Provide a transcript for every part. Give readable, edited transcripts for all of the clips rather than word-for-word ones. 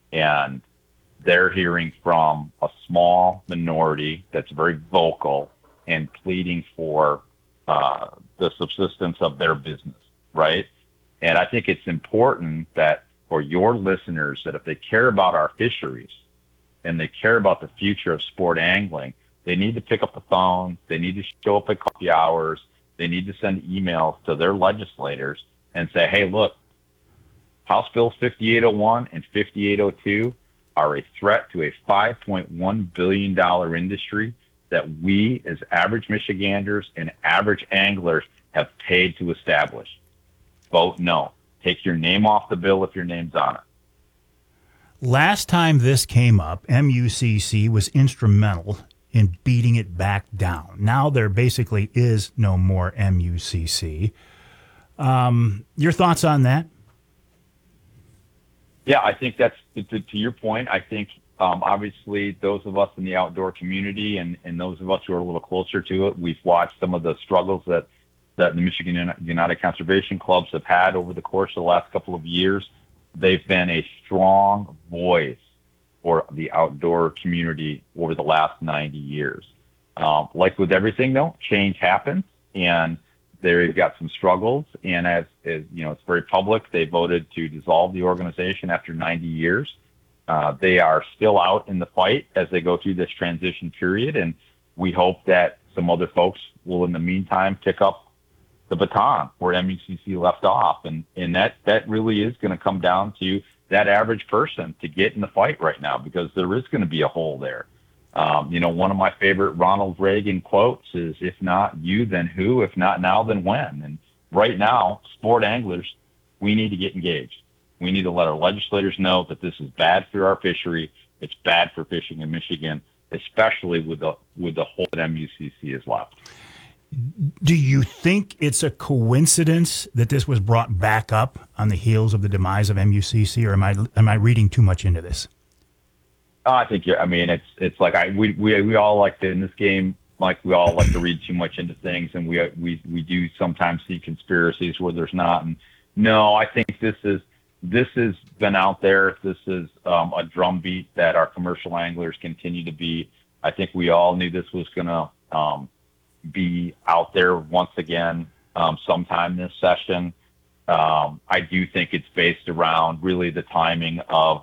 And they're hearing from a small minority that's very vocal and pleading for the subsistence of their business, right? And I think it's important that for your listeners, that if they care about our fisheries and they care about the future of sport angling, they need to pick up the phone. They need to show up at coffee hours. They need to send emails to their legislators and say, hey, look, House Bill 5801 and 5802 are a threat to a $5.1 billion industry that we as average Michiganders and average anglers have paid to establish. Vote no. Take your name off the bill if your name's on it. Last time this came up, MUCC was instrumental in beating it back down. Now there basically is no more MUCC. Your thoughts on that? Yeah, I think that's to your point. I think obviously those of us in the outdoor community and those of us who are a little closer to it, we've watched some of the struggles that the Michigan United Conservation Clubs have had over the course of the last couple of years. They've been a strong voice for the outdoor community over the last 90 years. Like with everything, though, change happens, and they've got some struggles. And as you know, it's very public. They voted to dissolve the organization after 90 years. They are still out in the fight as they go through this transition period, and we hope that some other folks will, in the meantime, pick up the baton where MUCC left off, and that really is going to come down to that average person to get in the fight right now, because there is going to be a hole there. You know, one of my favorite Ronald Reagan quotes is, if not you, then who? If not now, then when? And right now, sport anglers, we need to get engaged. We need to let our legislators know that this is bad for our fishery. It's bad for fishing in Michigan, especially with the hole that MUCC has left. Do you think it's a coincidence that this was brought back up on the heels of the demise of MUCC, or am I reading too much into this? I think I mean, it's like we all like to, in this game, like we all like to read too much into things, and we do sometimes see conspiracies where there's not. And no, I think this has been out there. This is a drumbeat that our commercial anglers continue to be. I think we all knew this was going to be out there once again sometime this session. I do think it's based around really the timing of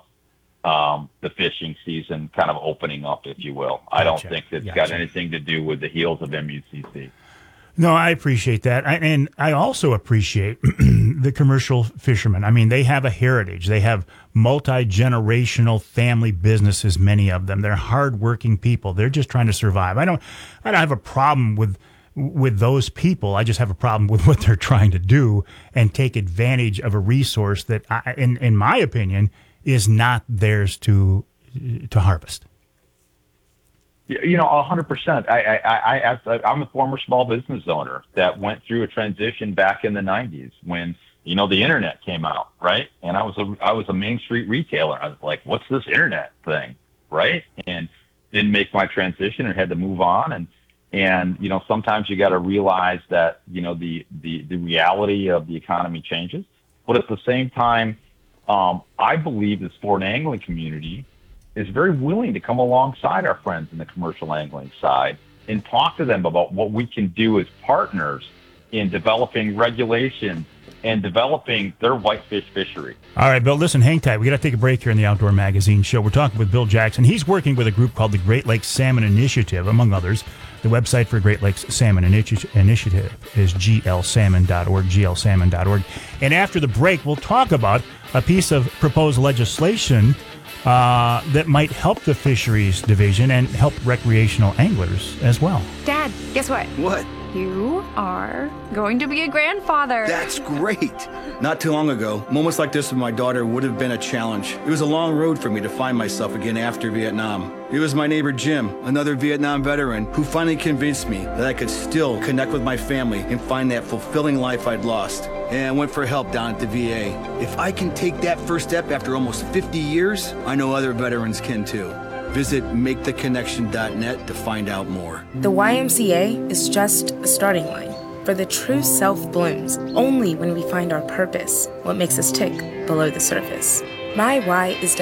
the fishing season kind of opening up, if you will. I don't think it's got anything to do with the heels of MUCC. No, I appreciate that. And I also appreciate the commercial fishermen. I mean, they have a heritage. They have multi-generational family businesses, many of them. They're hardworking people. They're just trying to survive. I don't have a problem with those people. I just have a problem with what they're trying to do and take advantage of a resource that, in my opinion, is not theirs to harvest. You know, 100%. I'm a former small business owner that went through a transition back in the 90s when, you know, the internet came out, right? And I was a Main Street retailer. I was like, what's this internet thing, right? And didn't make my transition and had to move on. And you know, sometimes you got to realize that, you know, the reality of the economy changes. But at the same time, I believe the sport angling community is very willing to come alongside our friends in the commercial angling side and talk to them about what we can do as partners in developing regulations and developing their whitefish fishery. All right, Bill, listen, hang tight. We got to take a break here in the Outdoor Magazine Show. We're talking with Bill Jackson. He's working with a group called the Great Lakes Salmon Initiative, among others. The website for Great Lakes Salmon Initiative is glsalmon.org, glsalmon.org. And after the break, we'll talk about a piece of proposed legislation that might help the fisheries division and help recreational anglers as well. Dad, guess what? What? You are going to be a grandfather. That's great. Not too long ago, moments like this with my daughter would have been a challenge. It was a long road for me to find myself again after Vietnam. It was my neighbor Jim, another Vietnam veteran, who finally convinced me that I could still connect with my family and find that fulfilling life I'd lost. And I went for help down at the VA. If I can take that first step after almost 50 years, I know other veterans can too. Visit maketheconnection.net to find out more. The YMCA is just a starting line, for the true self blooms only when we find our purpose, what makes us tick below the surface. My why is